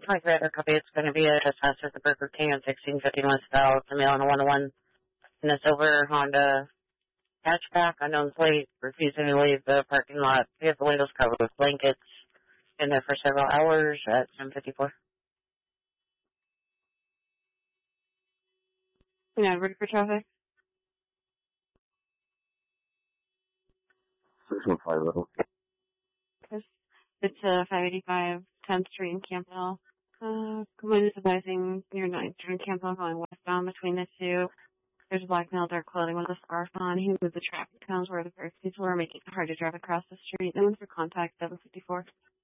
My favorite copy is going to be a dispatch at the Burger King at 1650 West South, a male on a 101 in a silver Honda hatchback, unknown plate, refusing to leave the parking lot. We have the windows covered with blankets. Been there for several hours at 10:54. Yeah, ready for traffic? 615 Little. It's 585 10th Street in Campbell. Command is advising near 9th Street in Campbell going westbound between the two. There's a black male, dark clothing with a scarf on. He moved the traffic cones where the first people are making it hard to drive across the street. No one for contact 754.